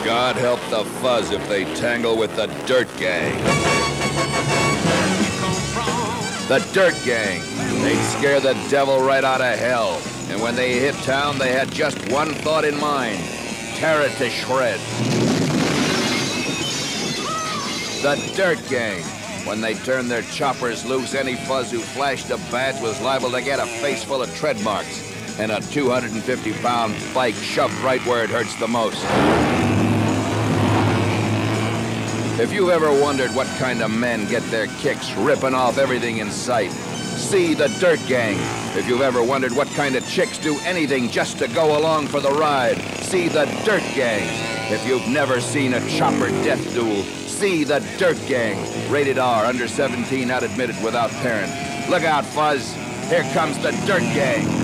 God help the fuzz if they tangle with the Dirt Gang. The Dirt Gang. They'd scare the devil right out of hell. And when they hit town, they had just one thought in mind. Tear it to shreds. The Dirt Gang. When they turned their choppers loose, any fuzz who flashed a badge was liable to get a face full of tread marks and a 250-pound bike shoved right where it hurts the most. If you've ever wondered what kind of men get their kicks ripping off everything in sight, see the Dirt Gang. If you've ever wondered what kind of chicks do anything just to go along for the ride, see the Dirt Gang. If you've never seen a chopper death duel, see the Dirt Gang. Rated R, under 17, not admitted without parent. Look out, Fuzz. Here comes the Dirt Gang.